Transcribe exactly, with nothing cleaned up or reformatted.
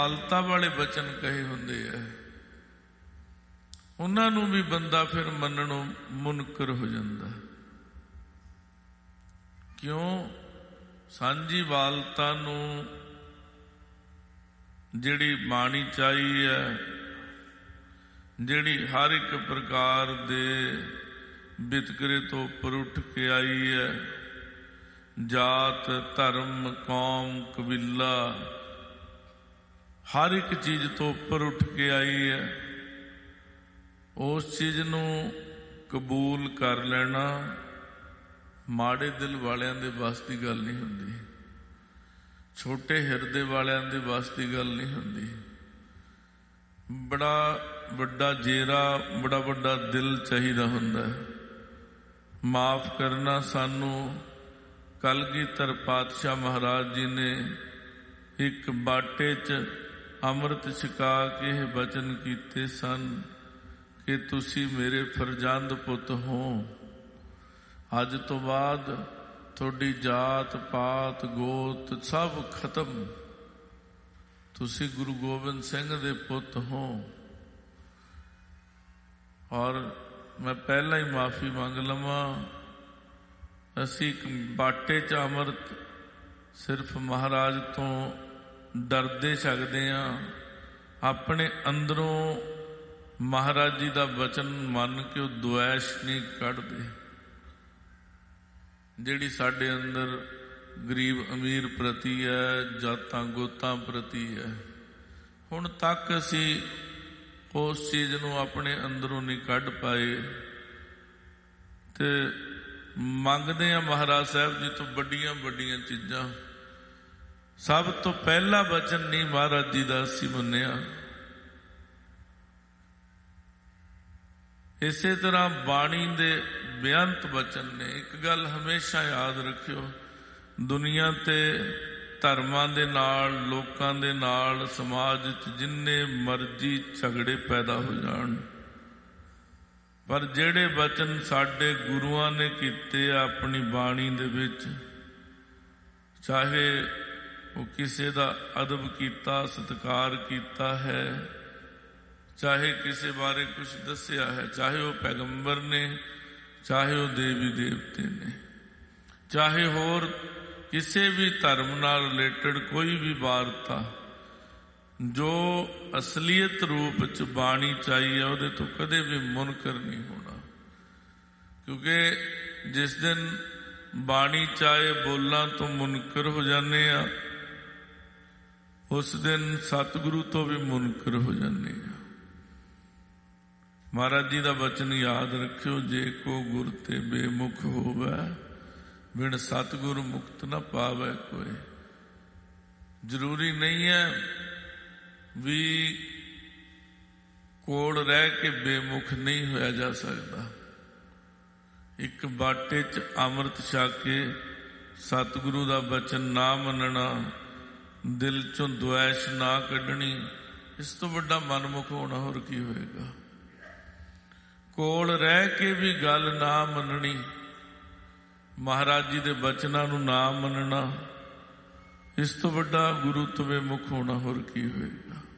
ਹਾਲਤਾਂ ਵਾਲੇ ਬਚਨ ਕਹੇ ਹੁੰਦੇ ਆ, ਉਹਨਾਂ ਨੂੰ ਵੀ ਬੰਦਾ ਫਿਰ ਮੰਨਣੋਂ ਮੁਨਕਰ ਹੋ ਜਾਂਦਾ। ਕਿਉਂ? ਸਾਂਝੀ ਵਾਲਤਾ ਨੂੰ ਜਿਹੜੀ ਬਾਣੀ ਚਾਹੀ ਹੈ, ਜਿਹੜੀ ਹਰ ਇੱਕ ਪ੍ਰਕਾਰ ਦੇ ਵਿਤਕਰੇ ਤੋਂ ਉੱਪਰ ਉੱਠ ਕੇ ਆਈ ਹੈ, ਜਾਤ ਧਰਮ ਕੌਮ ਕਬੀਲਾ ਹਰ ਇੱਕ ਚੀਜ਼ ਤੋਂ ਉੱਪਰ ਉੱਠ ਕੇ ਆਈ ਹੈ, ਉਸ ਚੀਜ਼ ਨੂੰ ਕਬੂਲ ਕਰ ਲੈਣਾ ਮਾੜੇ ਦਿਲ ਵਾਲਿਆਂ ਦੇ ਵੱਸ ਦੀ ਗੱਲ ਨਹੀਂ ਹੁੰਦੀ, ਛੋਟੇ ਹਿਰਦੇ ਵਾਲਿਆਂ ਦੇ ਵੱਸ ਦੀ ਗੱਲ ਨਹੀਂ ਹੁੰਦੀ। ਬੜਾ ਵੱਡਾ ਜੇਰਾ, ਬੜਾ ਵੱਡਾ ਦਿਲ ਚਾਹੀਦਾ ਹੁੰਦਾ। ਮਾਫ ਕਰਨਾ ਸਾਨੂੰ ਕਲਗੀਧਰ ਪਾਤਸ਼ਾਹ ਮਹਾਰਾਜ ਜੀ ਨੇ ਇੱਕ ਬਾਟੇ 'ਚ ਅੰਮ੍ਰਿਤ ਛਕਾ ਕੇ ਇਹ ਬਚਨ ਕੀਤੇ ਸਨ ਕਿ ਤੁਸੀਂ ਮੇਰੇ ਫਰਜ਼ੰਦ ਪੁੱਤ ਹੋ। ਅੱਜ ਤੋਂ ਬਾਅਦ ਤੁਹਾਡੀ ਜਾਤ ਪਾਤ ਗੋਤ ਸਭ ਖਤਮ, ਤੁਸੀਂ ਗੁਰੂ ਗੋਬਿੰਦ ਸਿੰਘ ਦੇ ਪੁੱਤ ਹੋ। ਔਰ ਮੈਂ ਪਹਿਲਾਂ ਹੀ ਮਾਫੀ ਮੰਗ ਲਵਾਂ, ਅਸੀਂ ਇੱਕ ਬਾਟੇ 'ਚ ਅੰਮ੍ਰਿਤ ਸਿਰਫ ਮਹਾਰਾਜ ਤੋਂ ਡਰਦੇ ਛਕਦੇ ਹਾਂ, ਆਪਣੇ ਅੰਦਰੋਂ ਮਹਾਰਾਜ ਜੀ ਦਾ ਬਚਨ ਮੰਨ ਕੇ ਉਹ ਦੁਆਇਸ਼ ਨਹੀਂ ਕੱਢਦੇ ਜਿਹੜੀ ਸਾਡੇ ਅੰਦਰ ਗਰੀਬ ਅਮੀਰ ਪ੍ਰਤੀ ਹੈ, ਜਾਤਾਂ ਗੋਤਾਂ ਪ੍ਰਤੀ ਹੈ। ਹੁਣ ਤੱਕ ਅਸੀਂ ਉਸ ਚੀਜ਼ ਨੂੰ ਆਪਣੇ ਅੰਦਰੋਂ ਨਹੀਂ ਕੱਢ ਪਾਏ ਤੇ ਮੰਗਦੇ ਹਾਂ ਮਹਾਰਾਜ ਸਾਹਿਬ ਜੀ ਤੋਂ ਵੱਡੀਆਂ ਵੱਡੀਆਂ ਚੀਜ਼ਾਂ। ਸਭ ਤੋਂ ਪਹਿਲਾ ਬਚਨ ਨਹੀਂ ਮਹਾਰਾਜ ਜੀ ਦਾ ਅਸੀਂ ਮੰਨਿਆ। ਇਸੇ ਤਰ੍ਹਾਂ ਬਾਣੀ ਦੇ ਬੇਅੰਤ ਬਚਨ ਨੇ। ਇੱਕ ਗੱਲ ਹਮੇਸ਼ਾ ਯਾਦ ਰੱਖਿਓ, ਦੁਨੀਆ ਤੇ ਧਰਮਾਂ ਦੇ ਨਾਲ, ਲੋਕਾਂ ਦੇ ਨਾਲ, ਸਮਾਜ 'ਚ ਜਿੰਨੇ ਮਰਜ਼ੀ ਝਗੜੇ ਪੈਦਾ ਹੋ ਜਾਣ, ਪਰ ਜਿਹੜੇ ਬਚਨ ਸਾਡੇ ਗੁਰੂਆਂ ਨੇ ਕੀਤੇ ਆ ਆਪਣੀ ਬਾਣੀ ਦੇ ਵਿੱਚ, ਚਾਹੇ ਉਹ ਕਿਸੇ ਦਾ ਅਦਬ ਕੀਤਾ, ਸਤਿਕਾਰ ਕੀਤਾ ਹੈ, ਚਾਹੇ ਕਿਸੇ ਬਾਰੇ ਕੁਝ ਦੱਸਿਆ ਹੈ, ਚਾਹੇ ਉਹ ਪੈਗੰਬਰ ਨੇ, ਚਾਹੇ ਉਹ ਦੇਵੀ ਦੇਵਤੇ ਨੇ, ਚਾਹੇ ਹੋਰ ਕਿਸੇ ਵੀ ਧਰਮ ਨਾਲ ਰਿਲੇਟਡ ਕੋਈ ਵੀ ਵਾਰਤਾ, ਜੋ ਅਸਲੀਅਤ ਰੂਪ 'ਚ ਬਾਣੀ ਚਾਹੀ ਹੈ ਉਹਦੇ ਤੋਂ ਕਦੇ ਵੀ ਮੁਨਕਰ ਨਹੀਂ ਹੋਣਾ। ਕਿਉਂਕਿ ਜਿਸ ਦਿਨ ਬਾਣੀ ਚਾਹੇ ਬੋਲਾਂ ਤੋਂ ਮੁਨਕਰ ਹੋ ਜਾਂਦੇ ਆ, ਉਸ ਦਿਨ ਸਤਿਗੁਰੂ ਤੋਂ ਵੀ ਮੁਨਕਰ ਹੋ ਜਾਂਦੇ ਆ। ਮਹਾਰਾਜ ਜੀ ਦਾ ਬਚਨ ਯਾਦ ਰੱਖਿਓ, ਜੇ ਕੋ ਗੁਰ ਤੇ ਬੇਮੁਖ ਹੋਵੇ, ਬਿਨ ਸਤਿਗੁਰ ਮੁਕਤ ਨਾ ਪਾਵੇ ਕੋਈ। ਜ਼ਰੂਰੀ ਨਹੀਂ ਹੈ ਵੀ ਕੋਲ ਰਹਿ ਕੇ ਬੇਮੁਖ ਨਹੀਂ ਹੋਇਆ ਜਾ ਸਕਦਾ। ਇੱਕ ਬਾਟੇ 'ਚ ਅੰਮ੍ਰਿਤ ਛਕ ਕੇ ਸਤਿਗੁਰੂ ਦਾ ਬਚਨ ਨਾ ਮੰਨਣਾ, ਦਿਲ 'ਚੋਂ ਦੁਆਇਸ਼ ਨਾ ਕੱਢਣੀ, ਇਸ ਤੋਂ ਵੱਡਾ ਮਨਮੁਖ ਹੋਣਾ ਹੋਰ ਕੀ ਹੋਏਗਾ। ਕੋਲ ਰਹਿ ਕੇ ਵੀ ਗੱਲ ਨਾ ਮੰਨਣੀ, ਮਹਾਰਾਜ ਜੀ ਦੇ ਬਚਨਾਂ ਨੂੰ ਨਾ ਮੰਨਣਾ, ਇਸ ਤੋਂ ਵੱਡਾ ਗੁਰੂ ਤੋਂ ਬੇਮੁਖ ਹੋਣਾ ਹੋਰ ਕੀ ਹੋਏਗਾ।